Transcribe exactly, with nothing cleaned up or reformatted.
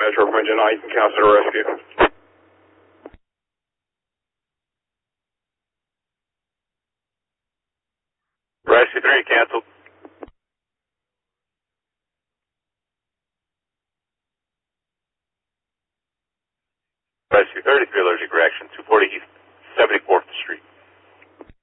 Metro from engine nine, you can cancel the rescue. Rescue three, canceled. Rescue thirty-three, allergic reaction, two forty East, seventy-four